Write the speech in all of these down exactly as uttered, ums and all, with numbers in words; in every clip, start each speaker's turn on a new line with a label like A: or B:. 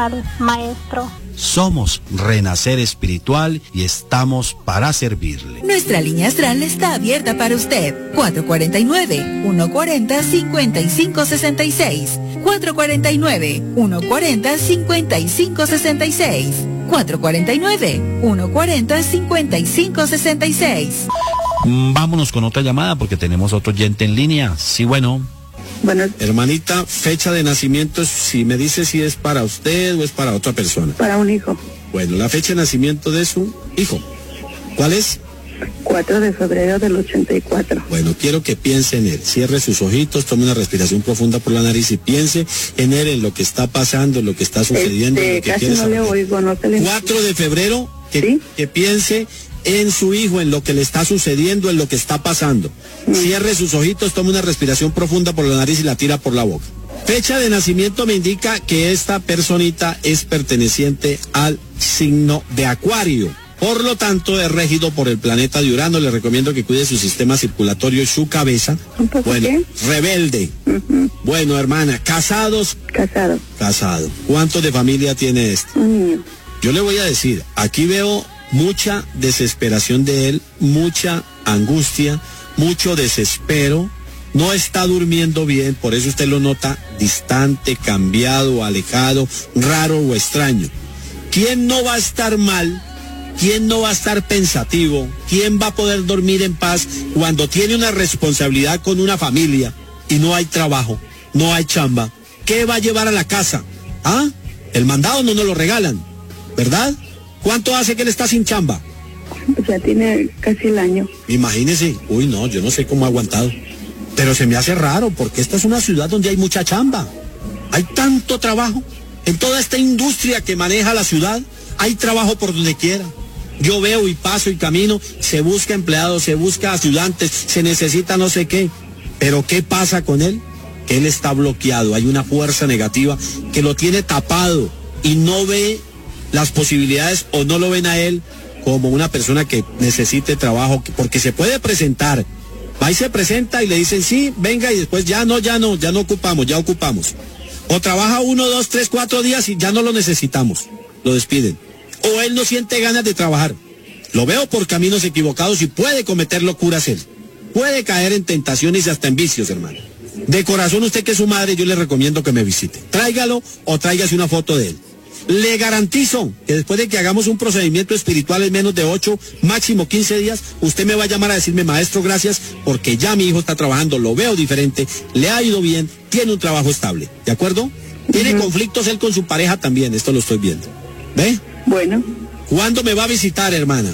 A: maestro.
B: Somos Renacer Espiritual y estamos para servirle.
C: Nuestra línea astral está abierta para usted. cuatro cuatro nueve, uno cuatro cero, cinco cinco seis seis. cuatro cuatro nueve, uno cuatro cero, cinco cinco seis seis. cuatro cuatro nueve, uno cuatro cero, cinco cinco seis seis.
B: Vámonos con otra llamada porque tenemos otro oyente en línea. Sí, bueno.
D: Bueno,
E: hermanita, fecha de nacimiento, si me dice si es para usted o es para otra persona.
D: Para un hijo.
E: Bueno, la fecha de nacimiento de su hijo, ¿cuál es?
D: cuatro de febrero del ochenta y cuatro.
E: Bueno, quiero que piense en él. Cierre sus ojitos, tome una respiración profunda por la nariz y piense en él, en lo que está pasando, en lo que está sucediendo.
D: Este,
E: en lo que
D: casi
E: quiere
D: no
E: saber.
D: le oigo, no se le...
E: cuatro de febrero, que,
D: ¿sí?
E: que piense en su hijo, en lo que le está sucediendo, en lo que está pasando. Mm. Cierre sus ojitos, tome una respiración profunda por la nariz y la tira por la boca. Fecha de nacimiento me indica que esta personita es perteneciente al signo de Acuario. Por lo tanto, es regido por el planeta de Urano. Le recomiendo que cuide su sistema circulatorio y su cabeza.
D: ¿Un poco
E: bueno,
D: qué?
E: Rebelde. Uh-huh. Bueno, hermana, ¿casados?
D: Casado.
E: Casado. ¿Cuánto de familia tiene este?
D: Un niño.
E: Yo le voy a decir, aquí veo mucha desesperación de él, mucha angustia, mucho desespero. No está durmiendo bien, por eso usted lo nota distante, cambiado, alejado, raro o extraño. ¿Quién no va a estar mal? ¿Quién no va a estar pensativo? ¿Quién va a poder dormir en paz cuando tiene una responsabilidad con una familia y no hay trabajo, no hay chamba? ¿Qué va a llevar a la casa? ¿Ah? El mandado no nos lo regalan, ¿verdad? ¿Cuánto hace que él está sin chamba?
D: Pues ya tiene casi el año.
E: Imagínese, uy no, yo no sé cómo ha aguantado. Pero se me hace raro porque esta es una ciudad donde hay mucha chamba. Hay tanto trabajo. En toda esta industria que maneja la ciudad, hay trabajo por donde quiera. Yo veo y paso y camino, se busca empleados, se busca ayudantes, se necesita no sé qué. Pero ¿qué pasa con él? Que él está bloqueado, hay una fuerza negativa que lo tiene tapado y no ve las posibilidades o no lo ven a él como una persona que necesite trabajo, porque se puede presentar. Va y se presenta y le dicen sí, venga, y después ya no, ya no, ya no ocupamos, ya ocupamos. O trabaja uno, dos, tres, cuatro días y ya no lo necesitamos, lo despiden. O él no siente ganas de trabajar. Lo veo por caminos equivocados y puede cometer locuras él. Puede caer en tentaciones y hasta en vicios, hermano. De corazón, usted que es su madre, yo le recomiendo que me visite. Tráigalo o tráigase una foto de él. Le garantizo que después de que hagamos un procedimiento espiritual en menos de ocho, máximo quince días, usted me va a llamar a decirme, maestro, gracias, porque ya mi hijo está trabajando, lo veo diferente, le ha ido bien, tiene un trabajo estable, ¿de acuerdo? Tiene uh-huh. conflictos él con su pareja también, esto lo estoy viendo. ¿Ve?
D: Bueno.
E: ¿Cuándo me va a visitar, hermana?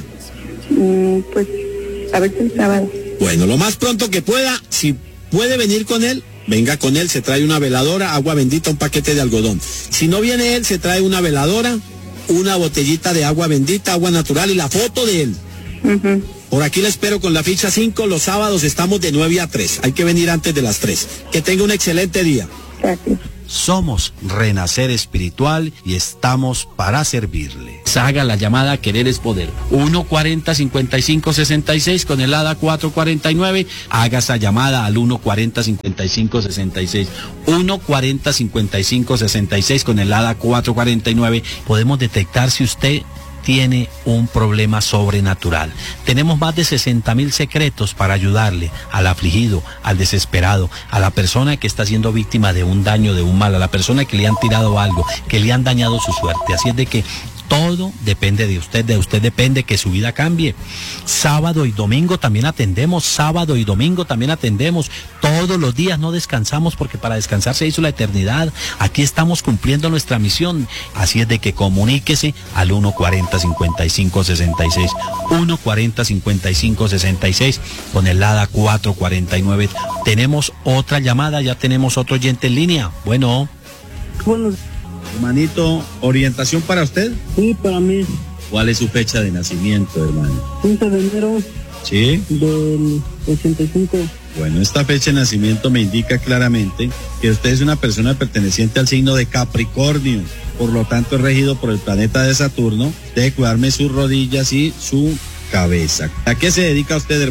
D: Mm, pues, a ver si el sábado.
E: Bueno, lo más pronto que pueda, si puede venir con él, venga con él, se trae una veladora, agua bendita, un paquete de algodón. Si no viene él, se trae una veladora, una botellita de agua bendita, agua natural y la foto de él. Uh-huh. Por aquí le espero con la ficha cinco, los sábados estamos de nueve a tres, hay que venir antes de las tres. Que tenga un excelente día.
D: Gracias.
B: Somos Renacer Espiritual y estamos para servirle. Haga la llamada Querer es Poder. uno cuarenta, cincuenta y cinco sesenta y seis con el A D A cuatro cuarenta y nueve. Haga esa llamada al uno cuarenta, cincuenta y cinco sesenta y seis. uno cuarenta, cincuenta y cinco sesenta y seis con el A D A cuatro cuarenta y nueve. Podemos detectar si usted tiene un problema sobrenatural. Tenemos más de sesenta mil secretos para ayudarle al afligido, al desesperado, a la persona que está siendo víctima de un daño, de un mal, a la persona que le han tirado algo, que le han dañado su suerte. Así es de que todo depende de usted, de usted depende que su vida cambie. Sábado y domingo también atendemos, sábado y domingo también atendemos. Todos los días no descansamos porque para descansar se hizo la eternidad. Aquí estamos cumpliendo nuestra misión. Así es de que comuníquese al uno cuarenta, cincuenta y cinco sesenta y seis. uno cuarenta, cincuenta y cinco sesenta y seis con el A D A cuatro cuarenta y nueve. Tenemos otra llamada, ya tenemos otro oyente en línea. Bueno.
D: Bueno.
E: Hermanito, ¿orientación para usted?
D: Sí, para mí.
E: ¿Cuál es su fecha de nacimiento, hermano?
D: quince de enero.
E: ¿Sí?
D: Del ochenta y cinco.
E: Bueno, esta fecha de nacimiento me indica claramente que usted es una persona perteneciente al signo de Capricornio. Por lo tanto, es regido por el planeta de Saturno. Debe cuidarme sus rodillas y su cabeza. ¿A qué se dedica usted, hermano?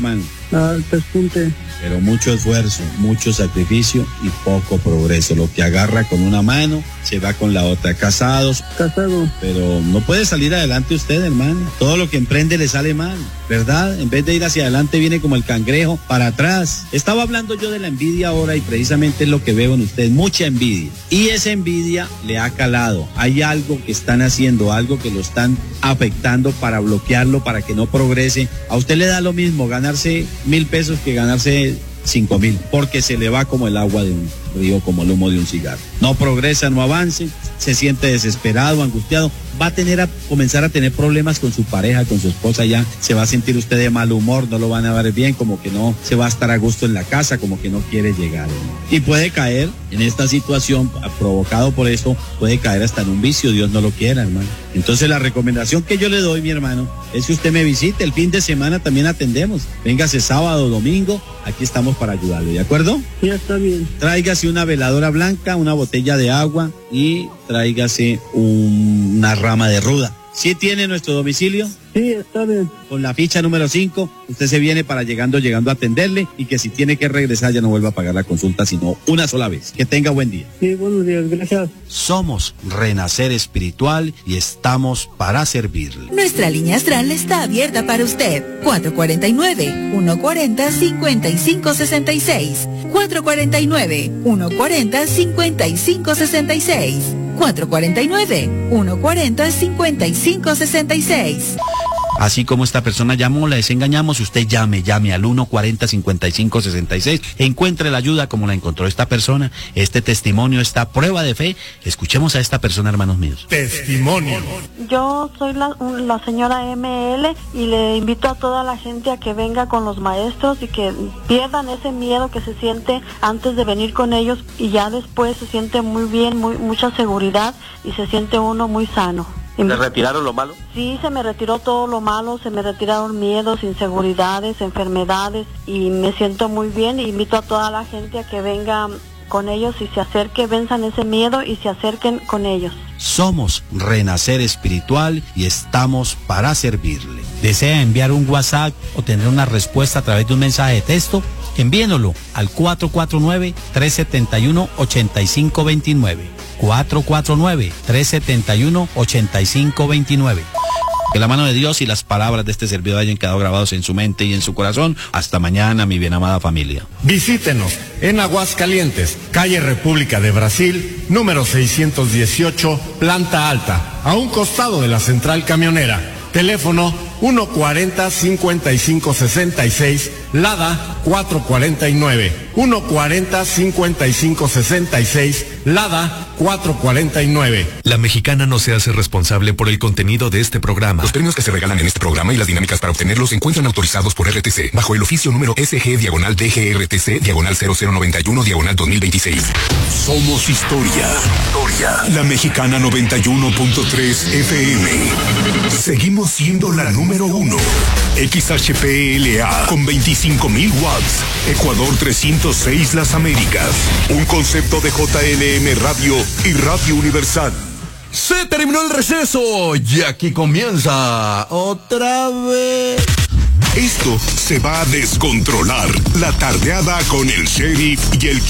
D: al pespunte.
E: Pero mucho esfuerzo, mucho sacrificio y poco progreso. Lo que agarra con una mano, se va con la otra. Casados.
D: Casado.
E: Pero no puede salir adelante usted, hermano. Todo lo que emprende le sale mal, ¿verdad? En vez de ir hacia adelante, viene como el cangrejo para atrás. Estaba hablando yo de la envidia ahora y precisamente es lo que veo en usted, mucha envidia. Y esa envidia le ha calado. Hay algo que están haciendo, algo que lo están afectando para bloquearlo, para que no progrese. A usted le da lo mismo ganarse mil pesos que ganarse cinco mil, porque se le va como el agua de un río, como el humo de un cigarro. No progresa, no avance, se siente desesperado, angustiado, va a tener a comenzar a tener problemas con su pareja, con su esposa, ya se va a sentir usted de mal humor, no lo van a ver bien, como que no se va a estar a gusto en la casa, como que no quiere llegar, ¿no? Y puede caer en esta situación, provocado por eso, puede caer hasta en un vicio, Dios no lo quiera, hermano. Entonces la recomendación que yo le doy, mi hermano, es que usted me visite, el fin de semana también atendemos, véngase sábado, domingo, aquí estamos para ayudarle, ¿de acuerdo?
D: Sí, está bien.
E: Tráigase una veladora blanca, una botella de agua y tráigase un, una rama de ruda. ¿Sí tiene nuestro domicilio?
D: Sí, está bien.
E: Con la ficha número cinco, usted se viene para llegando, llegando a atenderle y que si tiene que regresar ya no vuelva a pagar la consulta, sino una sola vez. Que tenga buen día.
D: Sí, buenos días, gracias.
B: Somos Renacer Espiritual y estamos para servirle.
C: Nuestra línea astral está abierta para usted. cuatro cuatro nueve, uno cuatro cero, cinco cinco seis seis. cuatro cuatro nueve, uno cuatro cero, cinco cinco seis seis. cuatro cuatro nueve, uno cuatro cero, cinco cinco seis seis.
B: Así como esta persona llamó, la desengañamos, usted llame, llame al uno cuatro cero, cinco cinco seis seis, encuentre la ayuda como la encontró esta persona, este testimonio, esta prueba de fe. Escuchemos a esta persona, hermanos míos.
A: Testimonio.
F: Yo soy la, la señora M L y le invito a toda la gente a que venga con los maestros y que pierdan ese miedo que se siente antes de venir con ellos y ya después se siente muy bien, muy mucha seguridad y se siente uno muy sano.
G: ¿Le retiraron lo malo?
F: Sí, se me retiró todo lo malo, se me retiraron miedos, inseguridades, enfermedades y me siento muy bien. Invito a toda la gente a que venga con ellos y se acerque, venzan ese miedo y se acerquen con ellos.
B: Somos Renacer Espiritual y estamos para servirle. ¿Desea enviar un WhatsApp o tener una respuesta a través de un mensaje de texto? Envíenlo al cuatro cuatro nueve, tres siete uno, ocho cinco dos nueve. cuatro cuatro nueve, tres siete uno, ocho cinco dos nueve. Que la mano de Dios y las palabras de este servidor hayan quedado grabados en su mente y en su corazón. Hasta mañana, mi bien amada familia.
A: Visítenos en Aguascalientes, calle República de Brasil, número seiscientos dieciocho, planta alta, a un costado de la central camionera. Teléfono uno cuatro cero, cinco cinco seis seis, Lada cuatro cuatro nueve. uno cuatro cero, cinco cinco seis seis, Lada cuatro cuatro nueve.
H: La Mexicana no se hace responsable por el contenido de este programa. Los premios que se regalan en este programa y las dinámicas para obtenerlos se encuentran autorizados por R T C bajo el oficio número S G diagonal D G R T C diagonal cero cero noventa y uno diagonal dos mil veintiséis.
I: Somos historia. Historia. La Mexicana noventa y uno punto tres F M. Seguimos siendo la número uno. X H P L A con veinticinco mil watts. Ecuador trescientos seis Las Américas. Un concepto de J L M Radio y Radio Universal.
J: Se terminó el receso y aquí comienza otra vez.
I: Esto se va a descontrolar. La tardeada con el sheriff y el